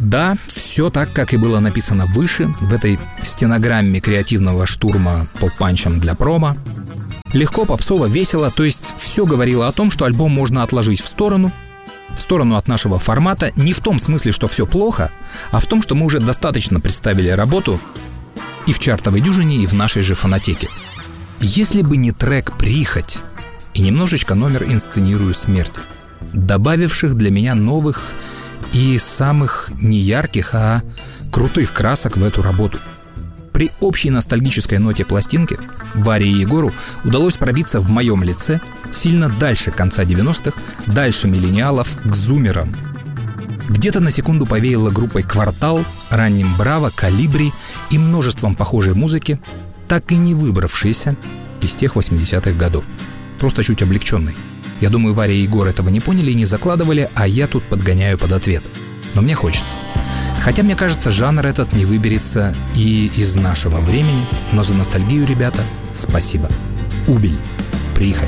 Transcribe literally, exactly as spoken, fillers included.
Да, все так, как и было написано выше, в этой стенограмме креативного штурма по панчам для промо. Легко, попсово, весело, то есть все говорило о том, что альбом можно отложить в сторону, в сторону от нашего формата, не в том смысле, что все плохо, а в том, что мы уже достаточно представили работу и в чартовой дюжине, и в нашей же фонотеке. Если бы не трек «Прихоть» и немножечко номер «Инсценирую смерть», добавивших для меня новых и самых не ярких, а крутых красок в эту работу. При общей ностальгической ноте пластинки Варе и Егору удалось пробиться в моем лице сильно дальше конца девяностых, дальше миллениалов, к зумерам. Где-то на секунду повеяло группой «Квартал», ранним «Браво», «Калибри» и множеством похожей музыки, так и не выбравшейся из тех восьмидесятых годов. Просто чуть облегченной. Я думаю, Варя и Егор этого не поняли и не закладывали, а я тут подгоняю под ответ. Но мне хочется. Хотя, мне кажется, жанр этот не выберется и из нашего времени, но за ностальгию, ребята, спасибо. Убель, приехали.